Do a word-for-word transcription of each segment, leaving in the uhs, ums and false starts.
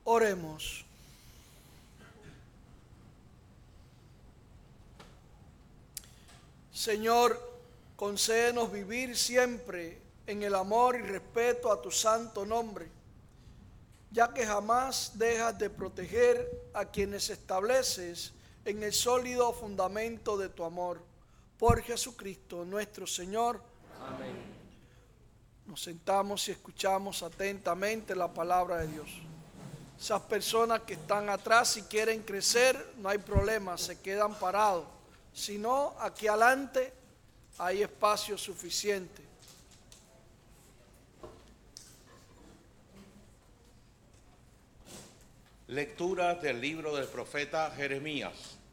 Oremos. Señor, concédenos vivir siempre en el amor y respeto a tu santo nombre, ya que jamás dejas de proteger a quienes estableces en el sólido fundamento de tu amor. Por Jesucristo nuestro Señor. Amén. Nos sentamos y escuchamos atentamente la palabra de Dios. Esas personas que están atrás y quieren crecer, no hay problema, se quedan parados. Si no, aquí adelante hay espacio suficiente. Lectura del libro del profeta Jeremías.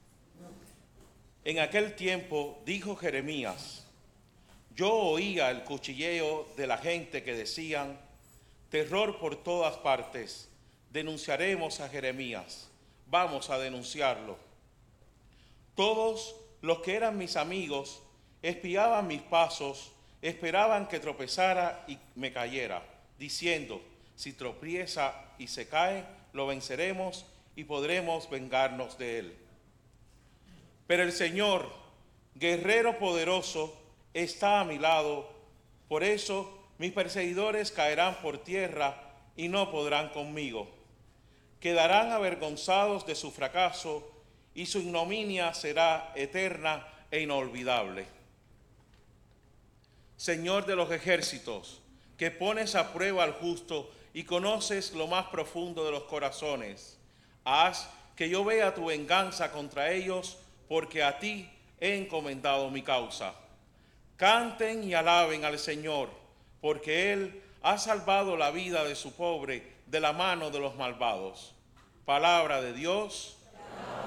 En aquel tiempo dijo Jeremías: yo oía el cuchilleo de la gente que decían: terror por todas partes, denunciaremos a Jeremías, vamos a denunciarlo. Todos los que eran mis amigos espiaban mis pasos, esperaban que tropezara y me cayera, diciendo: si tropieza y se cae, lo venceremos y podremos vengarnos de él. Pero el Señor, guerrero poderoso, está a mi lado, por eso mis perseguidores caerán por tierra y no podrán conmigo. Quedarán avergonzados de su fracaso y su ignominia será eterna e inolvidable. Señor de los ejércitos, que pones a prueba al justo y conoces lo más profundo de los corazones, haz que yo vea tu venganza contra ellos, porque a ti he encomendado mi causa. Canten y alaben al Señor, porque Él ha salvado la vida de su pobre de la mano de los malvados. Palabra de Dios.